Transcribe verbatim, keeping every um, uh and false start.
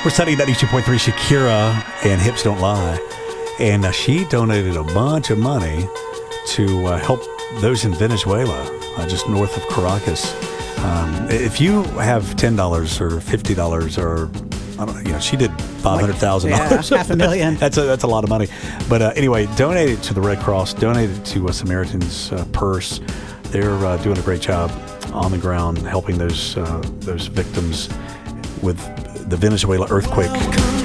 We're studying ninety-two point three Shakira and Hips Don't Lie. And uh, she donated a bunch of money to uh, help those in Venezuela, uh, just north of Caracas. Um, if you have ten dollars or fifty dollars or, I don't know, you know, she did five hundred thousand dollars. Yeah, half a million. that's, a, that's a lot of money. But uh, anyway, donate it to the Red Cross, donate it to a Samaritan's uh, Purse. They're uh, doing a great job on the ground helping those uh, those victims with the Venezuela earthquake.